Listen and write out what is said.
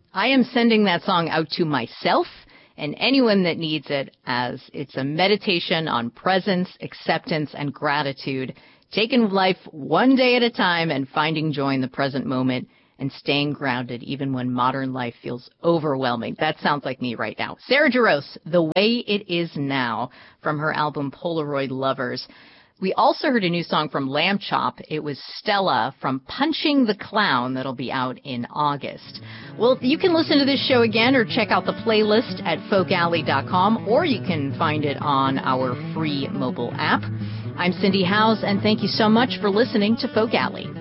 I am sending that song out to myself and anyone that needs it, as it's a meditation on presence, acceptance, and gratitude, taking life one day at a time and finding joy in the present moment and staying grounded even when modern life feels overwhelming. That sounds like me right now. Sarah Jarosz, The Way It Is Now, from her album Polaroid Lovers. We also heard a new song from Lamb Chop. It was Stella from Punching the Clown that'll be out in August. Well, you can listen to this show again or check out the playlist at folkalley.com, or you can find it on our free mobile app. I'm Cindy Howes, and thank you so much for listening to Folk Alley.